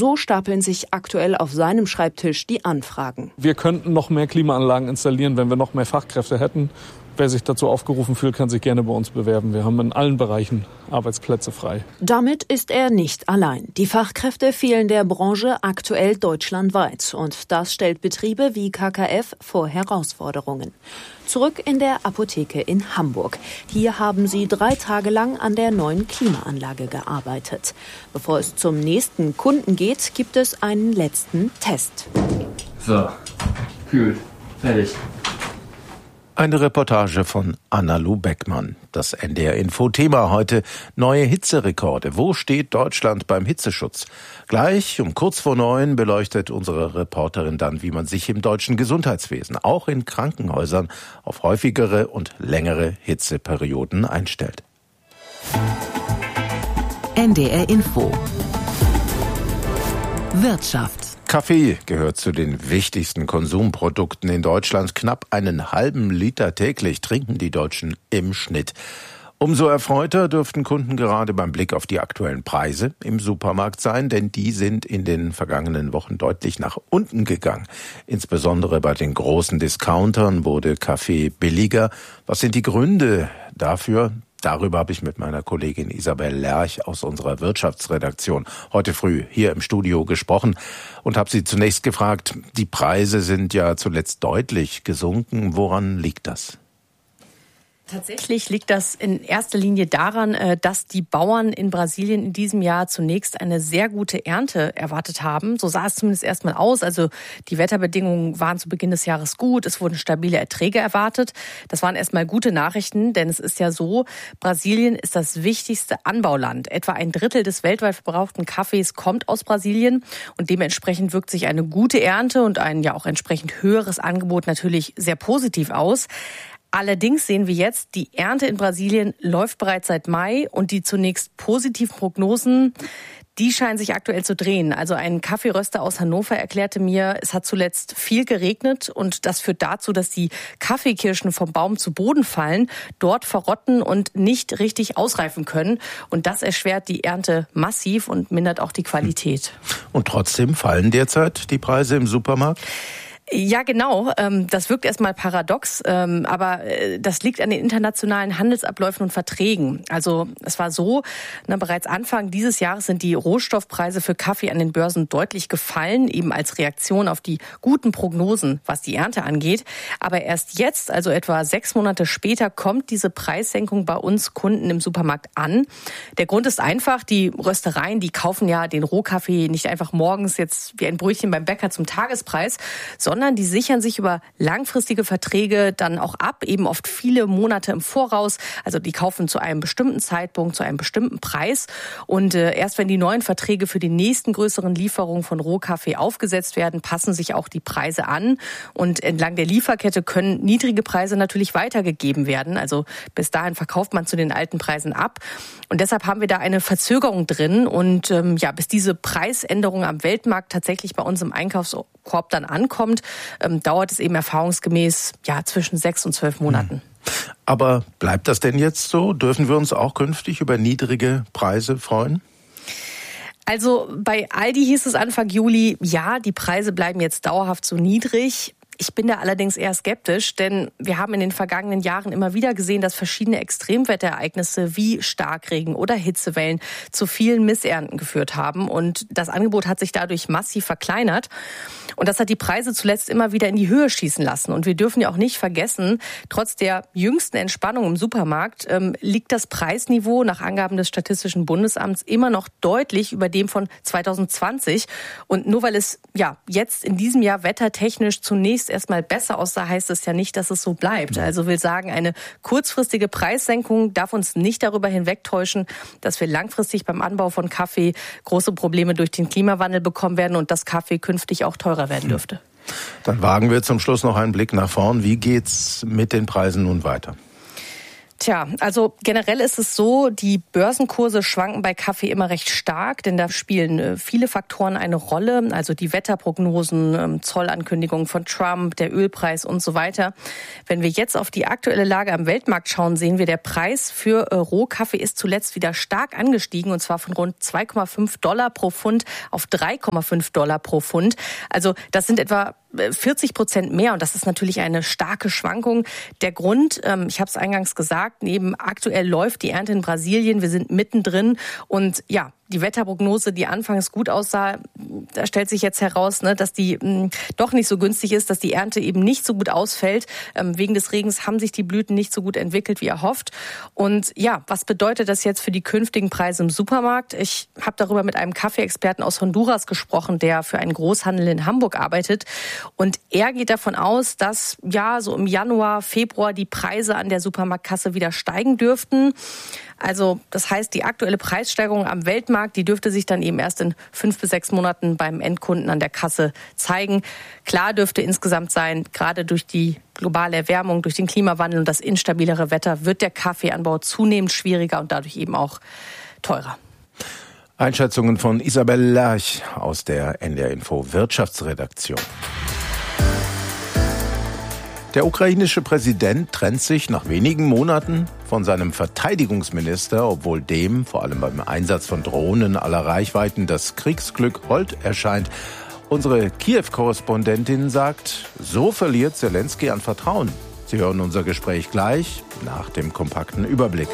So stapeln sich aktuell auf seinem Schreibtisch die Anfragen. Wir könnten noch mehr Klimaanlagen installieren, wenn wir noch mehr Fachkräfte hätten. Wer sich dazu aufgerufen fühlt, kann sich gerne bei uns bewerben. Wir haben in allen Bereichen Arbeitsplätze frei. Damit ist er nicht allein. Die Fachkräfte fehlen der Branche aktuell deutschlandweit. Und das stellt Betriebe wie KKF vor Herausforderungen. Zurück in der Apotheke in Hamburg. Hier haben sie 3 Tage lang an der neuen Klimaanlage gearbeitet. Bevor es zum nächsten Kunden geht, gibt es einen letzten Test. So, gut, fertig. Eine Reportage von Anna-Lu Beckmann. Das NDR-Info-Thema heute: neue Hitzerekorde. Wo steht Deutschland beim Hitzeschutz? Gleich um kurz vor 9 beleuchtet unsere Reporterin dann, wie man sich im deutschen Gesundheitswesen, auch in Krankenhäusern, auf häufigere und längere Hitzeperioden einstellt. NDR-Info Wirtschaft. Kaffee gehört zu den wichtigsten Konsumprodukten in Deutschland. Knapp einen halben Liter täglich trinken die Deutschen im Schnitt. Umso erfreuter dürften Kunden gerade beim Blick auf die aktuellen Preise im Supermarkt sein, denn die sind in den vergangenen Wochen deutlich nach unten gegangen. Insbesondere bei den großen Discountern wurde Kaffee billiger. Was sind die Gründe dafür? Darüber habe ich mit meiner Kollegin Isabel Lerch aus unserer Wirtschaftsredaktion heute früh hier im Studio gesprochen und habe sie zunächst gefragt, die Preise sind ja zuletzt deutlich gesunken. Woran liegt das? Tatsächlich liegt das in erster Linie daran, dass die Bauern in Brasilien in diesem Jahr zunächst eine sehr gute Ernte erwartet haben. So sah es zumindest erstmal aus. Also die Wetterbedingungen waren zu Beginn des Jahres gut. Es wurden stabile Erträge erwartet. Das waren erstmal gute Nachrichten, denn es ist ja so, Brasilien ist das wichtigste Anbauland. Etwa 1/3 des weltweit verbrauchten Kaffees kommt aus Brasilien und dementsprechend wirkt sich eine gute Ernte und ein ja auch entsprechend höheres Angebot natürlich sehr positiv aus. Allerdings sehen wir jetzt, die Ernte in Brasilien läuft bereits seit Mai und die zunächst positiven Prognosen, die scheinen sich aktuell zu drehen. Also ein Kaffeeröster aus Hannover erklärte mir, es hat zuletzt viel geregnet und das führt dazu, dass die Kaffeekirschen vom Baum zu Boden fallen, dort verrotten und nicht richtig ausreifen können. Und das erschwert die Ernte massiv und mindert auch die Qualität. Und trotzdem fallen derzeit die Preise im Supermarkt? Ja, genau. Das wirkt erstmal paradox, aber das liegt an den internationalen Handelsabläufen und Verträgen. Also es war so, bereits Anfang dieses Jahres sind die Rohstoffpreise für Kaffee an den Börsen deutlich gefallen, eben als Reaktion auf die guten Prognosen, was die Ernte angeht. Aber erst jetzt, also etwa 6 Monate später, kommt diese Preissenkung bei uns Kunden im Supermarkt an. Der Grund ist einfach, die Röstereien, die kaufen ja den Rohkaffee nicht einfach morgens jetzt wie ein Brötchen beim Bäcker zum Tagespreis, sondern die sichern sich über langfristige Verträge dann auch ab, eben oft viele Monate im Voraus. Also die kaufen zu einem bestimmten Zeitpunkt, zu einem bestimmten Preis. Und erst wenn die neuen Verträge für die nächsten größeren Lieferungen von Rohkaffee aufgesetzt werden, passen sich auch die Preise an. Und entlang der Lieferkette können niedrige Preise natürlich weitergegeben werden. Also bis dahin verkauft man zu den alten Preisen ab. Und deshalb haben wir da eine Verzögerung drin. Und bis diese Preisänderung am Weltmarkt tatsächlich bei uns im Einkaufskorb dann ankommt, dauert es eben erfahrungsgemäß zwischen 6 und 12 Monaten. Aber bleibt das denn jetzt so? Dürfen wir uns auch künftig über niedrige Preise freuen? Also bei Aldi hieß es Anfang Juli, ja, die Preise bleiben jetzt dauerhaft so niedrig. Ich bin da allerdings eher skeptisch, denn wir haben in den vergangenen Jahren immer wieder gesehen, dass verschiedene Extremwetterereignisse wie Starkregen oder Hitzewellen zu vielen Missernten geführt haben. Und das Angebot hat sich dadurch massiv verkleinert. Und das hat die Preise zuletzt immer wieder in die Höhe schießen lassen. Und wir dürfen ja auch nicht vergessen, trotz der jüngsten Entspannung im Supermarkt liegt das Preisniveau nach Angaben des Statistischen Bundesamts immer noch deutlich über dem von 2020. Und nur weil es jetzt in diesem Jahr wettertechnisch zunächst erstmal besser aussah, heißt es ja nicht, dass es so bleibt. Also will sagen, eine kurzfristige Preissenkung darf uns nicht darüber hinwegtäuschen, dass wir langfristig beim Anbau von Kaffee große Probleme durch den Klimawandel bekommen werden und dass Kaffee künftig auch teurer werden dürfte. Dann wagen wir zum Schluss noch einen Blick nach vorn. Wie geht's mit den Preisen nun weiter? Tja, also generell ist es so, die Börsenkurse schwanken bei Kaffee immer recht stark, denn da spielen viele Faktoren eine Rolle, also die Wetterprognosen, Zollankündigungen von Trump, der Ölpreis und so weiter. Wenn wir jetzt auf die aktuelle Lage am Weltmarkt schauen, sehen wir, der Preis für Rohkaffee ist zuletzt wieder stark angestiegen, und zwar von rund $2,5 pro Pfund auf $3,5 pro Pfund. Also das sind etwa 40% mehr, und das ist natürlich eine starke Schwankung. Der Grund, ich habe es eingangs gesagt, neben aktuell läuft die Ernte in Brasilien, wir sind mittendrin, und ja, die Wetterprognose, die anfangs gut aussah, da stellt sich jetzt heraus, dass die doch nicht so günstig ist, dass die Ernte eben nicht so gut ausfällt. Wegen des Regens haben sich die Blüten nicht so gut entwickelt wie erhofft. Und ja, was bedeutet das jetzt für die künftigen Preise im Supermarkt? Ich habe darüber mit einem Kaffeeexperten aus Honduras gesprochen, der für einen Großhandel in Hamburg arbeitet. Und er geht davon aus, dass ja so im Januar, Februar die Preise an der Supermarktkasse wieder steigen dürften. Also das heißt, die aktuelle Preissteigerung am Weltmarkt, die dürfte sich dann eben erst in 5 bis 6 Monaten beim Endkunden an der Kasse zeigen. Klar dürfte insgesamt sein, gerade durch die globale Erwärmung, durch den Klimawandel und das instabilere Wetter wird der Kaffeeanbau zunehmend schwieriger und dadurch eben auch teurer. Einschätzungen von Isabel Lerch aus der NDR Info Wirtschaftsredaktion. Der ukrainische Präsident trennt sich nach wenigen Monaten von seinem Verteidigungsminister, obwohl dem, vor allem beim Einsatz von Drohnen aller Reichweiten, das Kriegsglück hold erscheint. Unsere Kiew-Korrespondentin sagt, so verliert Zelensky an Vertrauen. Sie hören unser Gespräch gleich nach dem kompakten Überblick.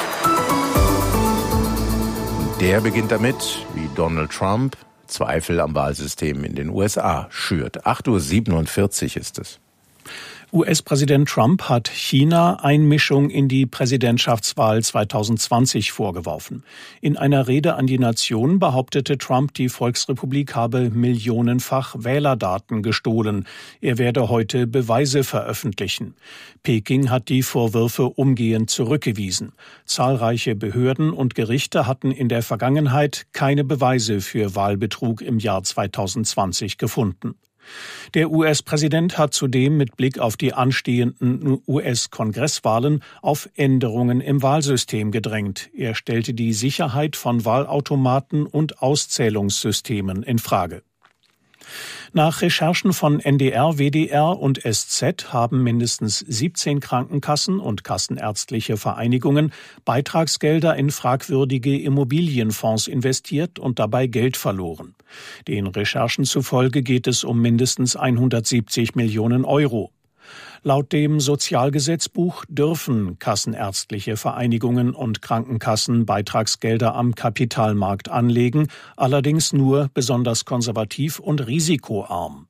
Der beginnt damit, wie Donald Trump Zweifel am Wahlsystem in den USA schürt. 8:47 Uhr ist es. US-Präsident Trump hat China Einmischung in die Präsidentschaftswahl 2020 vorgeworfen. In einer Rede an die Nation behauptete Trump, die Volksrepublik habe millionenfach Wählerdaten gestohlen. Er werde heute Beweise veröffentlichen. Peking hat die Vorwürfe umgehend zurückgewiesen. Zahlreiche Behörden und Gerichte hatten in der Vergangenheit keine Beweise für Wahlbetrug im Jahr 2020 gefunden. Der US-Präsident hat zudem mit Blick auf die anstehenden US-Kongresswahlen auf Änderungen im Wahlsystem gedrängt. Er stellte die Sicherheit von Wahlautomaten und Auszählungssystemen in Frage. Nach Recherchen von NDR, WDR und SZ haben mindestens 17 Krankenkassen und kassenärztliche Vereinigungen Beitragsgelder in fragwürdige Immobilienfonds investiert und dabei Geld verloren. Den Recherchen zufolge geht es um mindestens 170 Millionen Euro. Laut dem Sozialgesetzbuch dürfen kassenärztliche Vereinigungen und Krankenkassen Beitragsgelder am Kapitalmarkt anlegen, allerdings nur besonders konservativ und risikoarm.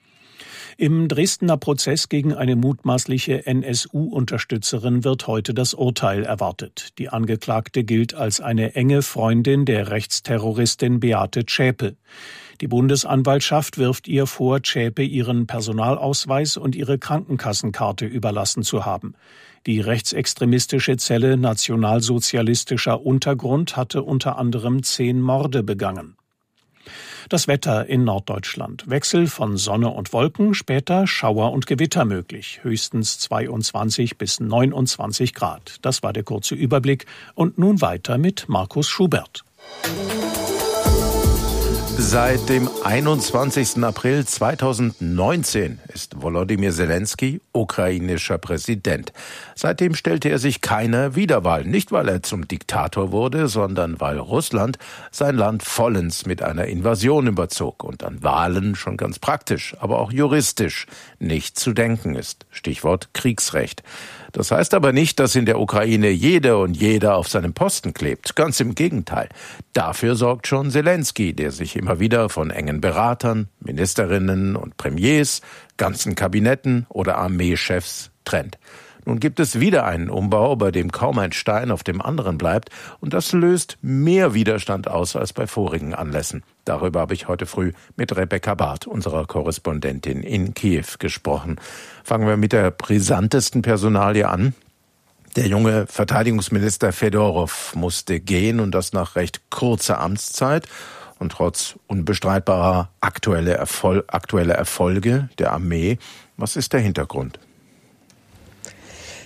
Im Dresdner Prozess gegen eine mutmaßliche NSU-Unterstützerin wird heute das Urteil erwartet. Die Angeklagte gilt als eine enge Freundin der Rechtsterroristin Beate Zschäpe. Die Bundesanwaltschaft wirft ihr vor, Zschäpe ihren Personalausweis und ihre Krankenkassenkarte überlassen zu haben. Die rechtsextremistische Zelle Nationalsozialistischer Untergrund hatte unter anderem 10 Morde begangen. Das Wetter in Norddeutschland. Wechsel von Sonne und Wolken, später Schauer und Gewitter möglich. Höchstens 22 bis 29 Grad. Das war der kurze Überblick. Und nun weiter mit Markus Schubert. Seit dem 21. April 2019 ist Volodymyr Zelensky ukrainischer Präsident. Seitdem stellte er sich keiner Wiederwahl. Nicht, weil er zum Diktator wurde, sondern weil Russland sein Land vollends mit einer Invasion überzog und an Wahlen schon ganz praktisch, aber auch juristisch nicht zu denken ist. Stichwort Kriegsrecht. Das heißt aber nicht, dass in der Ukraine jede und jeder auf seinem Posten klebt. Ganz im Gegenteil. Dafür sorgt schon Zelensky, der sich immer wieder von engen Beratern, Ministerinnen und Premiers, ganzen Kabinetten oder Armeechefs trennt. Nun gibt es wieder einen Umbau, bei dem kaum ein Stein auf dem anderen bleibt, und das löst mehr Widerstand aus als bei vorigen Anlässen. Darüber habe ich heute früh mit Rebecca Barth, unserer Korrespondentin in Kiew, gesprochen. Fangen wir mit der brisantesten Personalie an. Der junge Verteidigungsminister Fedorow musste gehen, und das nach recht kurzer Amtszeit und trotz unbestreitbarer aktueller Erfolge der Armee. Was ist der Hintergrund?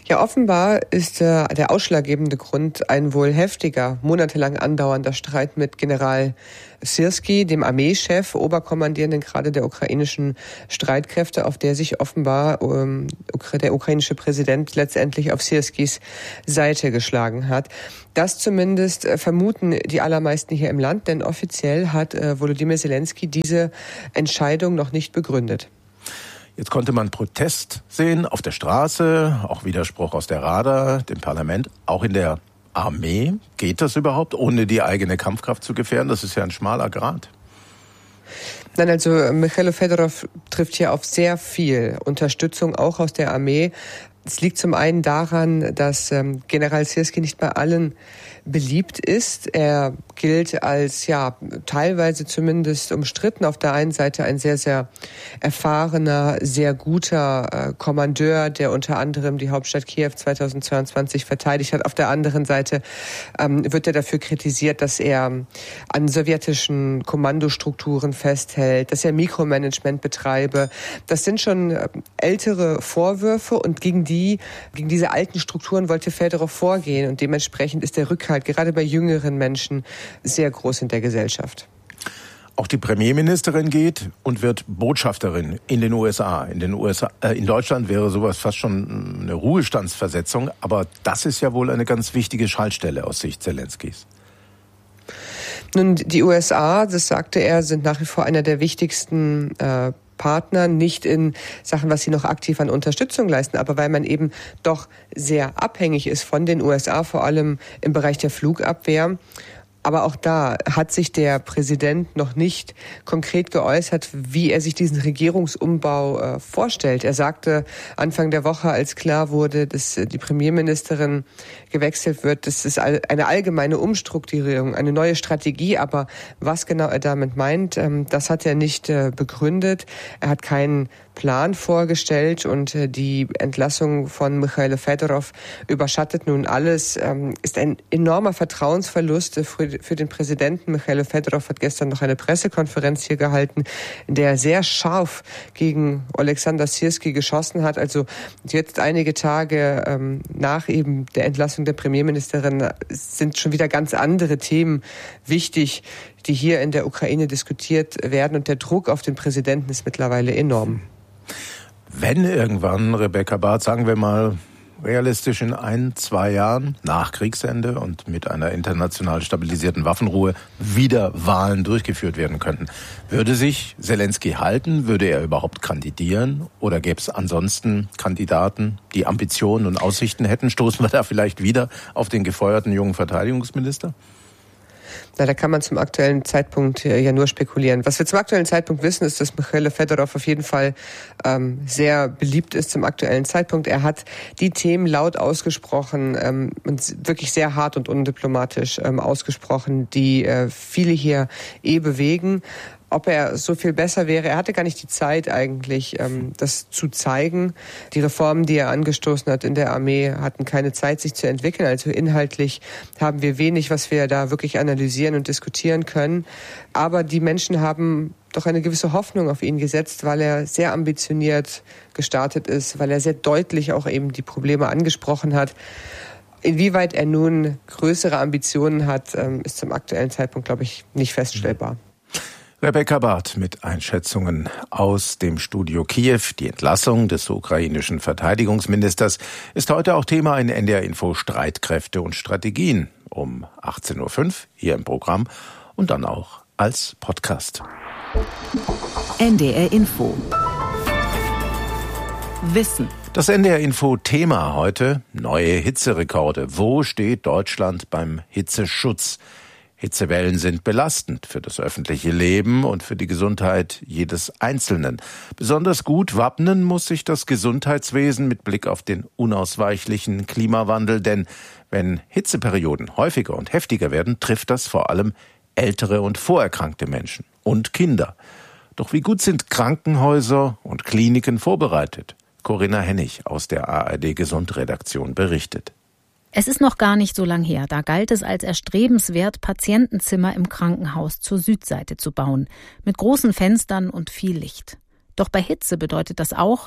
Ja, offenbar ist der ausschlaggebende Grund ein wohl heftiger, monatelang andauernder Streit mit General Syrski, dem Armeechef, Oberkommandierenden gerade der ukrainischen Streitkräfte, auf der sich offenbar der ukrainische Präsident letztendlich auf Syrskis Seite geschlagen hat. Das zumindest vermuten die allermeisten hier im Land, denn offiziell hat Volodymyr Zelensky diese Entscheidung noch nicht begründet. Jetzt konnte man Protest sehen auf der Straße, auch Widerspruch aus der Rada, dem Parlament, auch in der Armee. Geht das überhaupt, ohne die eigene Kampfkraft zu gefährden? Das ist ja ein schmaler Grat. Nein, also Michailo Fedorov trifft hier auf sehr viel Unterstützung, auch aus der Armee. Es liegt zum einen daran, dass General Syrski nicht bei allen beliebt ist. Er gilt als, teilweise zumindest umstritten. Auf der einen Seite ein sehr, sehr erfahrener, sehr guter Kommandeur, der unter anderem die Hauptstadt Kiew 2022 verteidigt hat. Auf der anderen Seite wird er dafür kritisiert, dass er an sowjetischen Kommandostrukturen festhält, dass er Mikromanagement betreibe. Das sind schon ältere Vorwürfe und gegen diese alten Strukturen wollte Fedorov vorgehen und dementsprechend ist der Rückhalt gerade bei jüngeren Menschen sehr groß in der Gesellschaft. Auch die Premierministerin geht und wird Botschafterin in den USA. In Deutschland wäre sowas fast schon eine Ruhestandsversetzung, aber das ist ja wohl eine ganz wichtige Schaltstelle aus Sicht Zelenskys. Nun, die USA, das sagte er, sind nach wie vor einer der wichtigsten Partner, nicht in Sachen, was sie noch aktiv an Unterstützung leisten, aber weil man eben doch sehr abhängig ist von den USA, vor allem im Bereich der Flugabwehr. Aber auch da hat sich der Präsident noch nicht konkret geäußert, wie er sich diesen Regierungsumbau vorstellt. Er sagte Anfang der Woche, als klar wurde, dass die Premierministerin gewechselt wird, das ist eine allgemeine Umstrukturierung, eine neue Strategie. Aber was genau er damit meint, das hat er nicht begründet. Er hat keinen Plan vorgestellt und die Entlassung von Michailo Fedorov überschattet nun alles, ist ein enormer Vertrauensverlust für den Präsidenten. Michailo Fedorov hat gestern noch eine Pressekonferenz hier gehalten, in der er sehr scharf gegen Oleksandr Syrski geschossen hat. Also jetzt einige Tage nach eben der Entlassung der Premierministerin sind schon wieder ganz andere Themen wichtig, die hier in der Ukraine diskutiert werden und der Druck auf den Präsidenten ist mittlerweile enorm. Wenn irgendwann, Rebecca Barth, sagen wir mal realistisch in 1-2 Jahren nach Kriegsende und mit einer international stabilisierten Waffenruhe wieder Wahlen durchgeführt werden könnten, würde sich Zelensky halten? Würde er überhaupt kandidieren? Oder gäbe es ansonsten Kandidaten, die Ambitionen und Aussichten hätten? Stoßen wir da vielleicht wieder auf den gefeuerten jungen Verteidigungsminister? Na, da kann man zum aktuellen Zeitpunkt ja nur spekulieren. Was wir zum aktuellen Zeitpunkt wissen, ist, dass Michailo Fedorov auf jeden Fall sehr beliebt ist zum aktuellen Zeitpunkt. Er hat die Themen laut ausgesprochen und wirklich sehr hart und undiplomatisch ausgesprochen, die viele hier bewegen. Ob er so viel besser wäre, er hatte gar nicht die Zeit eigentlich, das zu zeigen. Die Reformen, die er angestoßen hat in der Armee, hatten keine Zeit, sich zu entwickeln. Also inhaltlich haben wir wenig, was wir da wirklich analysieren und diskutieren können. Aber die Menschen haben doch eine gewisse Hoffnung auf ihn gesetzt, weil er sehr ambitioniert gestartet ist, weil er sehr deutlich auch eben die Probleme angesprochen hat. Inwieweit er nun größere Ambitionen hat, ist zum aktuellen Zeitpunkt, glaube ich, nicht feststellbar. Rebecca Barth mit Einschätzungen aus dem Studio Kiew. Die Entlassung des ukrainischen Verteidigungsministers ist heute auch Thema in NDR Info Streitkräfte und Strategien um 18.05 Uhr hier im Programm und dann auch als Podcast. NDR Info. Wissen. Das NDR Info Thema heute: neue Hitzerekorde. Wo steht Deutschland beim Hitzeschutz? Hitzewellen sind belastend für das öffentliche Leben und für die Gesundheit jedes Einzelnen. Besonders gut wappnen muss sich das Gesundheitswesen mit Blick auf den unausweichlichen Klimawandel, denn wenn Hitzeperioden häufiger und heftiger werden, trifft das vor allem ältere und vorerkrankte Menschen und Kinder. Doch wie gut sind Krankenhäuser und Kliniken vorbereitet? Corinna Hennig aus der ARD Gesundredaktion berichtet. Es ist noch gar nicht so lang her, da galt es als erstrebenswert, Patientenzimmer im Krankenhaus zur Südseite zu bauen, mit großen Fenstern und viel Licht. Doch bei Hitze bedeutet das auch,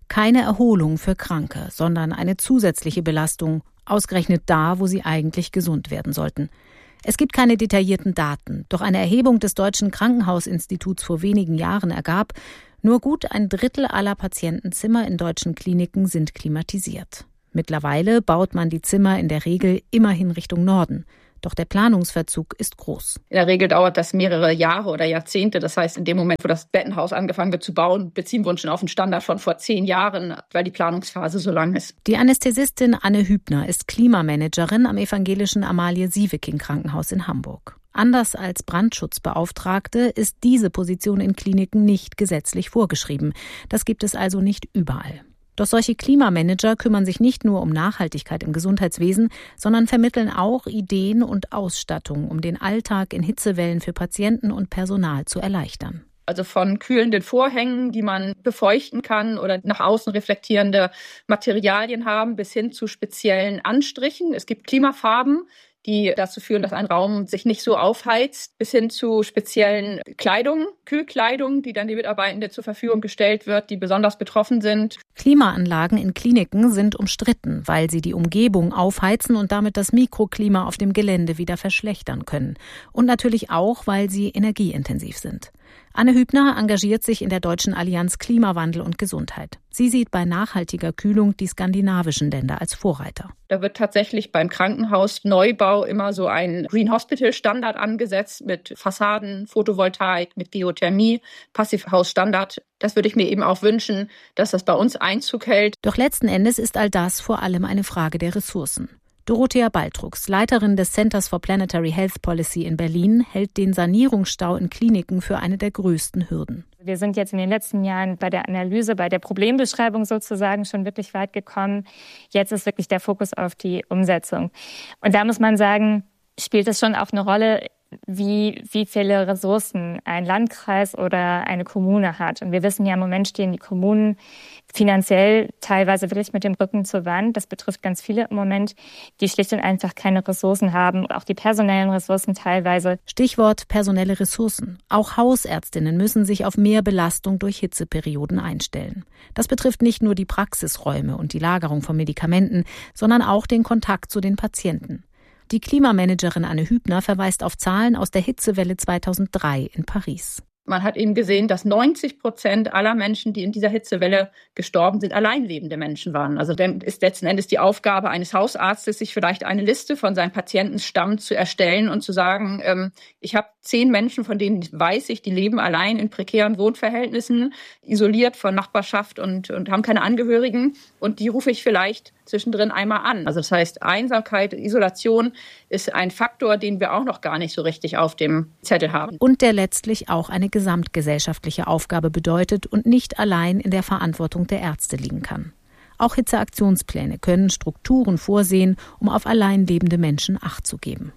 Keine Erholung für Kranke, sondern eine zusätzliche Belastung, ausgerechnet da, wo sie eigentlich gesund werden sollten. Es gibt keine detaillierten Daten, doch eine Erhebung des Deutschen Krankenhausinstituts vor wenigen Jahren ergab, nur gut 1/3 aller Patientenzimmer in deutschen Kliniken sind klimatisiert. Mittlerweile baut man die Zimmer in der Regel immerhin Richtung Norden. Doch der Planungsverzug ist groß. In der Regel dauert das mehrere Jahre oder Jahrzehnte. Das heißt, in dem Moment, wo das Bettenhaus angefangen wird zu bauen, beziehen wir uns schon auf einen Standard von vor 10 Jahren, weil die Planungsphase so lang ist. Die Anästhesistin Anne Hübner ist Klimamanagerin am evangelischen Amalie-Sieveking-Krankenhaus in Hamburg. Anders als Brandschutzbeauftragte ist diese Position in Kliniken nicht gesetzlich vorgeschrieben. Das gibt es also nicht überall. Doch solche Klimamanager kümmern sich nicht nur um Nachhaltigkeit im Gesundheitswesen, sondern vermitteln auch Ideen und Ausstattung, um den Alltag in Hitzewellen für Patienten und Personal zu erleichtern. Also von kühlenden Vorhängen, die man befeuchten kann oder nach außen reflektierende Materialien haben, bis hin zu speziellen Anstrichen. Es gibt Klimafarben, die dazu führen, dass ein Raum sich nicht so aufheizt, bis hin zu speziellen Kleidung, Kühlkleidung, die dann die Mitarbeitenden zur Verfügung gestellt wird, die besonders betroffen sind. Klimaanlagen in Kliniken sind umstritten, weil sie die Umgebung aufheizen und damit das Mikroklima auf dem Gelände wieder verschlechtern können. Und natürlich auch, weil sie energieintensiv sind. Anne Hübner engagiert sich in der Deutschen Allianz Klimawandel und Gesundheit. Sie sieht bei nachhaltiger Kühlung die skandinavischen Länder als Vorreiter. Da wird tatsächlich beim Krankenhausneubau immer so ein Green Hospital Standard angesetzt mit Fassaden, Photovoltaik, mit Geothermie, Passivhausstandard. Das würde ich mir eben auch wünschen, dass das bei uns Einzug hält. Doch letzten Endes ist all das vor allem eine Frage der Ressourcen. Dorothea Baltrux, Leiterin des Centers for Planetary Health Policy in Berlin, hält den Sanierungsstau in Kliniken für eine der größten Hürden. Wir sind jetzt in den letzten Jahren bei der Analyse, bei der Problembeschreibung sozusagen schon wirklich weit gekommen. Jetzt ist wirklich der Fokus auf die Umsetzung. Und da muss man sagen, spielt es schon auch eine Rolle, wie viele Ressourcen ein Landkreis oder eine Kommune hat. Und wir wissen ja, im Moment stehen die Kommunen finanziell teilweise wirklich mit dem Rücken zur Wand. Das betrifft ganz viele im Moment, die schlicht und einfach keine Ressourcen haben. Auch die personellen Ressourcen teilweise. Stichwort personelle Ressourcen. Auch Hausärztinnen müssen sich auf mehr Belastung durch Hitzeperioden einstellen. Das betrifft nicht nur die Praxisräume und die Lagerung von Medikamenten, sondern auch den Kontakt zu den Patienten. Die Klimamanagerin Anne Hübner verweist auf Zahlen aus der Hitzewelle 2003 in Paris. Man hat eben gesehen, dass 90% aller Menschen, die in dieser Hitzewelle gestorben sind, alleinlebende Menschen waren. Also dann ist letzten Endes die Aufgabe eines Hausarztes, sich vielleicht eine Liste von seinem Patientenstamm zu erstellen und zu sagen, ich habe 10 Menschen, von denen weiß ich, die leben allein in prekären Wohnverhältnissen, isoliert von Nachbarschaft und haben keine Angehörigen. Und die rufe ich vielleicht zwischendrin einmal an. Also das heißt, Einsamkeit, Isolation ist ein Faktor, den wir auch noch gar nicht so richtig auf dem Zettel haben. Und der letztlich auch eine gesamtgesellschaftliche Aufgabe bedeutet und nicht allein in der Verantwortung der Ärzte liegen kann. Auch Hitzeaktionspläne können Strukturen vorsehen, um auf alleinlebende Menschen Acht zu geben.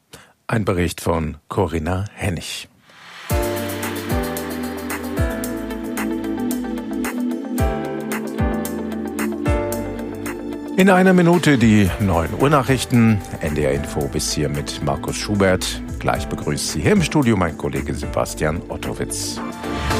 Ein Bericht von Corinna Hennig. In einer Minute die 9 Uhr Nachrichten. NDR Info bis hier mit Markus Schubert. Gleich begrüßt Sie hier im Studio mein Kollege Sebastian Ottowitz.